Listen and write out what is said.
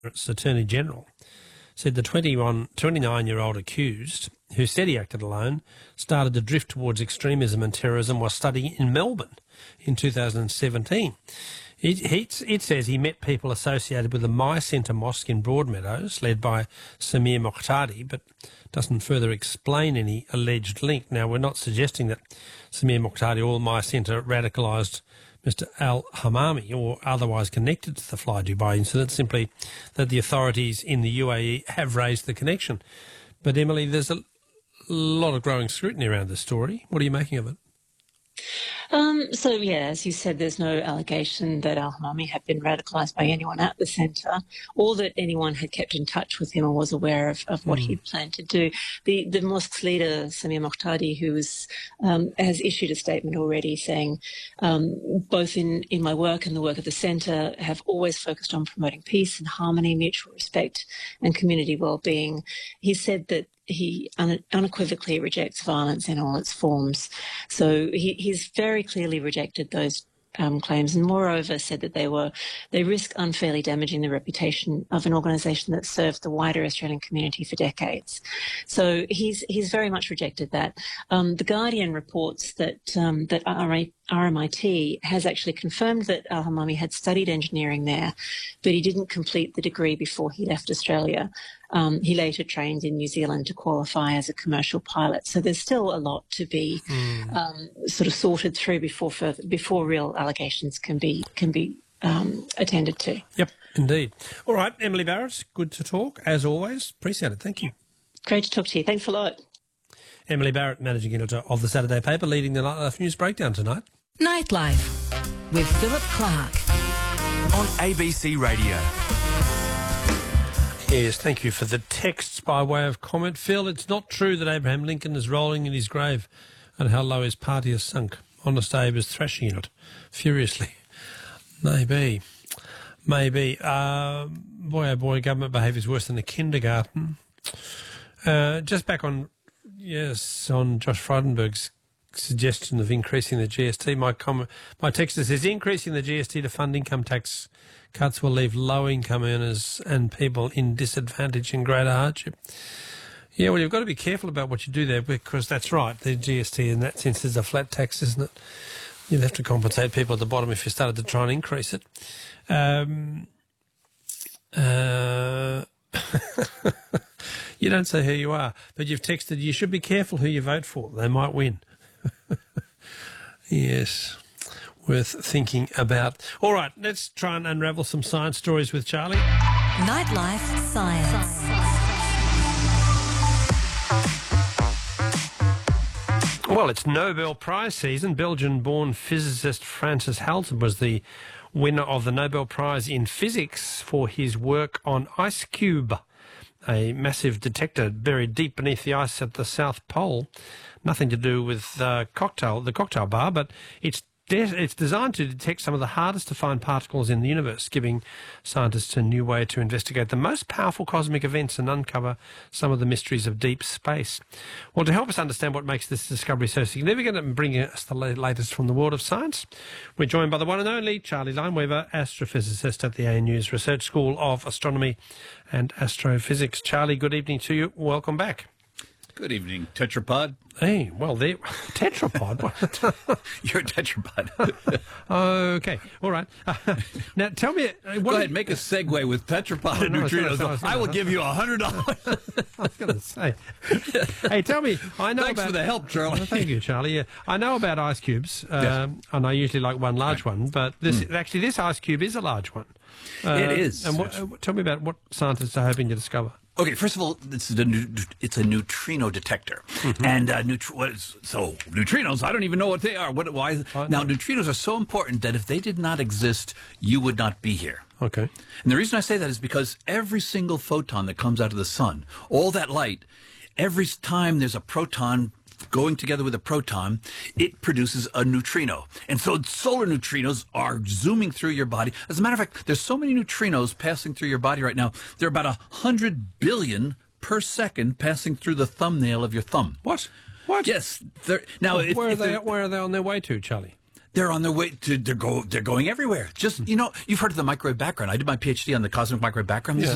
Attorney General said the 29-year-old accused, who said he acted alone, started to drift towards extremism and terrorism while studying in Melbourne in 2017. It says he met people associated with the My Centre Mosque in Broadmeadows, led by Samir Mokhtadi, but doesn't further explain any alleged link. Now, we're not suggesting that Samir Mokhtadi or My Centre radicalised Mr al-Hamami or otherwise connected to the Fly Dubai incident, simply that the authorities in the UAE have raised the connection. But, Emily, there's a lot of growing scrutiny around this story. What are you making of it? As you said, there's no allegation that al-Hamami had been radicalised by anyone at the centre, or that anyone had kept in touch with him or was aware of what he'd planned to do. The mosque's leader, Samir Mokhtadi, who has issued a statement already saying, both in my work and the work of the centre, have always focused on promoting peace and harmony, mutual respect and community well-being. He said that he unequivocally rejects violence in all its forms. So he's very clearly rejected those claims, and moreover said that they risk unfairly damaging the reputation of an organisation that served the wider Australian community for decades. So he's very much rejected that. The Guardian reports that RMIT has actually confirmed that al-Hamami had studied engineering there, but he didn't complete the degree before he left Australia. He later trained in New Zealand to qualify as a commercial pilot. So there's still a lot to be sort of sorted through before real allegations can be attended to. Yep, indeed. All right, Emily Barrett, good to talk as always. Appreciate it. Thank you. Great to talk to you. Thanks a lot. Emily Barrett, managing editor of the Saturday paper, leading the Nightlife News Breakdown tonight. Nightlife with Philip Clark on ABC Radio. Yes, thank you for the texts by way of comment. Phil, it's not true that Abraham Lincoln is rolling in his grave and how low his party has sunk. Honest Abe is thrashing in it furiously. Maybe. Boy, oh boy, government behaviour is worse than a kindergarten. Just back on Josh Frydenberg's suggestion of increasing the GST. My texter says increasing the GST to fund income tax cuts will leave low-income earners and people in disadvantage and greater hardship. Yeah, well, you've got to be careful about what you do there, because that's right. The GST in that sense is a flat tax, isn't it? You'd have to compensate people at the bottom if you started to try and increase it. You don't say who you are, but you've texted, you should be careful who you vote for. They might win. Yes, worth thinking about. All right, let's try and unravel some science stories with Charlie. Nightlife Science. Well, it's Nobel Prize season. Belgian-born physicist Francis Halton was the winner of the Nobel Prize in Physics for his work on IceCube, a massive detector buried deep beneath the ice at the South Pole. Nothing to do with the cocktail bar, but it's designed to detect some of the hardest to find particles in the universe, giving scientists a new way to investigate the most powerful cosmic events and uncover some of the mysteries of deep space. Well, to help us understand what makes this discovery so significant and bring us the latest from the world of science, we're joined by the one and only Charlie Lineweaver, astrophysicist at the ANU's Research School of Astronomy and Astrophysics. Charlie, good evening to you. Welcome back. Good evening, tetrapod. Hey, well, tetrapod? You're a tetrapod. Okay, all right. Now, tell me... Go ahead, make a segue with tetrapod and neutrinos. I will give you $100. I was going to say. Hey, tell me, I know Thanks for the help, Charlie. Thank you, Charlie. Yeah, I know about ice cubes, Yes. and I usually like one large one, but this ice cube is a large one. It is. And tell me about what scientists are hoping to discover. Okay, first of all, it's a neutrino detector. Mm-hmm. And neutrinos, I don't even know what they are. Why? Now, neutrinos are so important that if they did not exist, you would not be here. Okay. And the reason I say that is because every single photon that comes out of the sun, all that light, every time there's a proton going together with a proton, it produces a neutrino. And so solar neutrinos are zooming through your body. As a matter of fact, there's so many neutrinos passing through your body right now. There are about 100 billion per second passing through the thumbnail of your thumb. What? Yes. Now, where are they on their way to, Charlie? They're on their way to, they're going everywhere. Just, you've heard of the microwave background. I did my PhD on the cosmic microwave background. These